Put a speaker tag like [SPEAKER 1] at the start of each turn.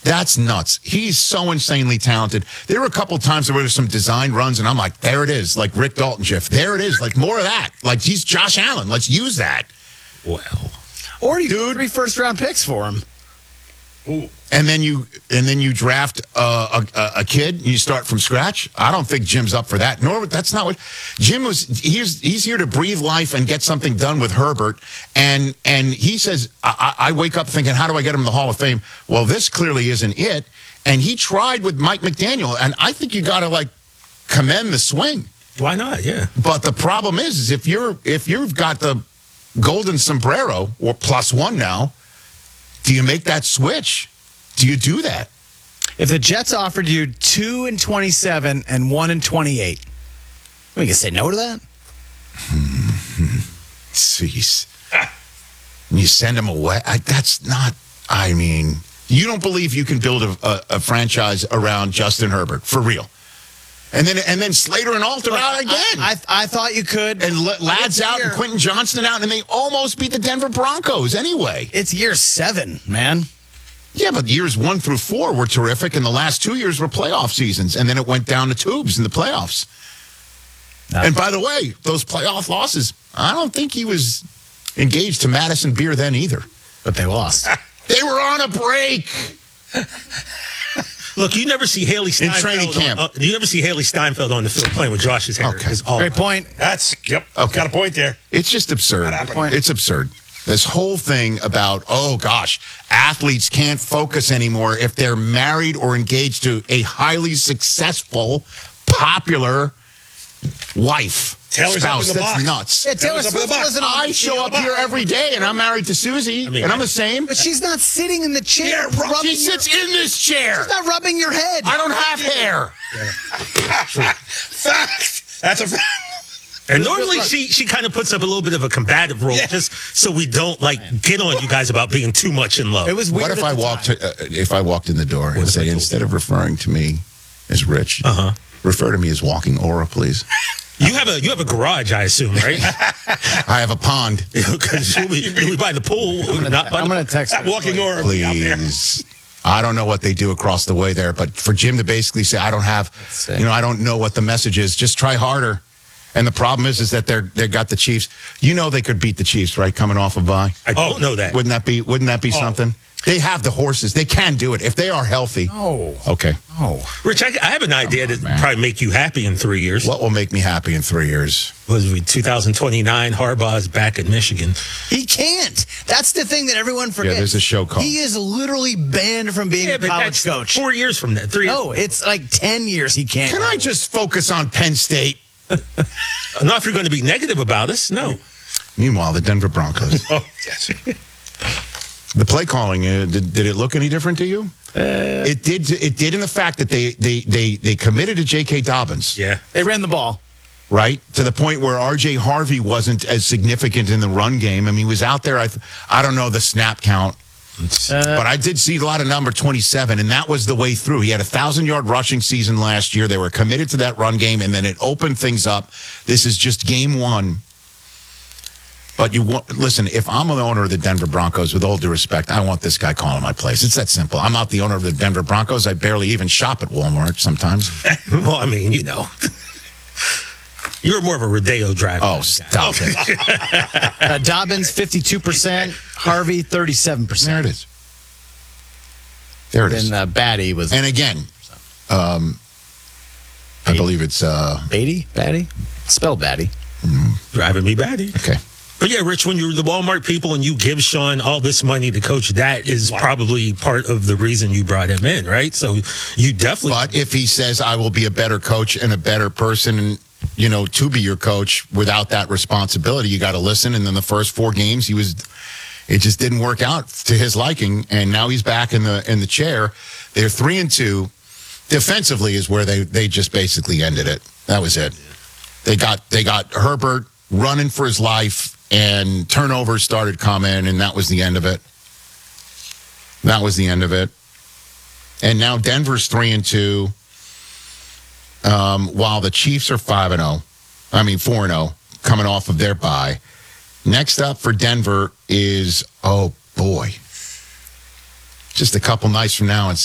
[SPEAKER 1] That's nuts. He's so insanely talented. There were a couple times there were some design runs, and I'm like, there it is, like Rick Dalton GIF. There it is, like more of that. Like he's Josh Allen. Let's use that.
[SPEAKER 2] Well,
[SPEAKER 3] or you do 3 first-round picks for him.
[SPEAKER 2] ooh.
[SPEAKER 1] And then you draft a kid and you start from scratch. I don't think Jim's up for that. Nor that's not what Jim was. He's here to breathe life and get something done with Herbert. And he says, I wake up thinking, how do I get him in the Hall of Fame? Well, this clearly isn't it. And he tried with Mike McDaniel, and I think you got to commend the swing.
[SPEAKER 2] Why not? Yeah.
[SPEAKER 1] But the problem is if you've got the golden sombrero or +1 now, do you make that switch? Do you do that?
[SPEAKER 3] If the Jets offered you 2 and 27 and 1 and 28, we can say no to that.
[SPEAKER 1] Jeez. You send him away. That's not. I mean, you don't believe you can build a franchise around Justin Herbert for real, and then Slater and Alter out again.
[SPEAKER 3] I thought you could.
[SPEAKER 1] And Ladd's out and Quentin Johnston out, and they almost beat the Denver Broncos anyway.
[SPEAKER 3] It's year 7, man.
[SPEAKER 1] Yeah, but years 1 through 4 were terrific, and the last 2 years were playoff seasons, and then it went down the tubes in the playoffs. And by the way, those playoff losses, I don't think he was engaged to Madison Beer then either.
[SPEAKER 3] But they lost.
[SPEAKER 1] They were on a break.
[SPEAKER 2] Look, you never see Haley Steinfeld.
[SPEAKER 1] In training camp.
[SPEAKER 2] You never see Haley Steinfeld on the field playing with Josh's hair.
[SPEAKER 1] Okay.
[SPEAKER 3] Great point.
[SPEAKER 2] Yep.
[SPEAKER 1] Okay.
[SPEAKER 2] Got a point there.
[SPEAKER 1] It's just absurd. It's absurd. This whole thing about, oh gosh, athletes can't focus anymore if they're married or engaged to a highly successful, popular wife.
[SPEAKER 2] Taylor's
[SPEAKER 1] spouse.
[SPEAKER 2] up in the
[SPEAKER 1] That's
[SPEAKER 2] box.
[SPEAKER 1] nuts.
[SPEAKER 3] Yeah, Taylor
[SPEAKER 2] Taylor's up in the
[SPEAKER 3] Swift
[SPEAKER 2] box.
[SPEAKER 3] wasn't on
[SPEAKER 1] I show up here every day, and I'm married to Susie, and I'm the same.
[SPEAKER 3] But she's not sitting in the chair.
[SPEAKER 1] She sits in this chair.
[SPEAKER 3] She's not rubbing your head.
[SPEAKER 1] I don't have hair.
[SPEAKER 2] Fact. That's a fact. And normally she kind of puts up a little bit of a combative role just so we don't get on you guys about being too much in love.
[SPEAKER 3] It was weird.
[SPEAKER 1] What if I walked in the door and say, instead of referring to me as Rich, refer to me as Walking Aura, please?
[SPEAKER 2] You have a garage, I assume, right?
[SPEAKER 1] I have a pond.
[SPEAKER 2] Because you'll be by the pool.
[SPEAKER 3] I'm going to text her.
[SPEAKER 2] Walking Aura.
[SPEAKER 1] Please. I don't know what they do across the way there, but for Jim to basically say, I don't know what the message is, just try harder. And the problem is that they got the Chiefs. You know they could beat the Chiefs, right? Coming off a bye.
[SPEAKER 2] I don't know that.
[SPEAKER 1] Wouldn't that be something? They have the horses. They can do it if they are healthy.
[SPEAKER 3] Oh.
[SPEAKER 1] Okay.
[SPEAKER 3] Oh.
[SPEAKER 2] Rich, I have an idea that probably make you happy in 3 years.
[SPEAKER 1] What will make me happy in 3 years?
[SPEAKER 2] Was we 2029? Harbaugh's back at Michigan.
[SPEAKER 3] He can't. That's the thing that everyone forgets.
[SPEAKER 1] Yeah, there's a show called.
[SPEAKER 3] He is literally banned from being a college coach.
[SPEAKER 2] 4 years from that. 3 years.
[SPEAKER 3] No, it's like 10 years he can't.
[SPEAKER 1] Can I just focus on Penn State?
[SPEAKER 2] Not if you're going to be negative about us. No.
[SPEAKER 1] Meanwhile, the Denver Broncos.
[SPEAKER 2] Oh, yes.
[SPEAKER 1] The play calling, did it look any different to you? It did. It did in the fact that they committed to J.K. Dobbins.
[SPEAKER 2] Yeah.
[SPEAKER 3] They ran the ball.
[SPEAKER 1] Right? To the point where R.J. Harvey wasn't as significant in the run game. I mean, he was out there. I don't know the snap count. But I did see a lot of number 27, and that was the way through. He had a 1,000-yard rushing season last year. They were committed to that run game, and then it opened things up. This is just game 1. But listen, if I'm the owner of the Denver Broncos, with all due respect, I want this guy calling my place. It's that simple. I'm not the owner of the Denver Broncos. I barely even shop at Walmart sometimes.
[SPEAKER 2] Well, I mean, You're more of a Rodeo driver.
[SPEAKER 1] Oh, stop it.
[SPEAKER 3] Dobbins, 52%. Harvey, 37%.
[SPEAKER 1] There it is. There it is.
[SPEAKER 3] And Batty was...
[SPEAKER 1] And again, I believe it's...
[SPEAKER 3] Batty? Batty? Spell Batty.
[SPEAKER 2] Driving me batty.
[SPEAKER 1] Okay.
[SPEAKER 2] But yeah, Rich, when you're the Walmart people and you give Sean all this money to coach, that is probably part of the reason you brought him in, right? So you definitely...
[SPEAKER 1] But if he says, I will be a better coach and a better person, to be your coach without that responsibility, you got to listen. And then the first 4 games, it just didn't work out to his liking. And now he's back in the chair. They're 3-2. Defensively is where they just basically ended it. That was it. They got Herbert running for his life, and turnovers started coming, and that was the end of it. That was the end of it. And now Denver's 3-2, while the Chiefs are 4-0, coming off of their bye. Next up for Denver is, oh boy, just a couple nights from now, and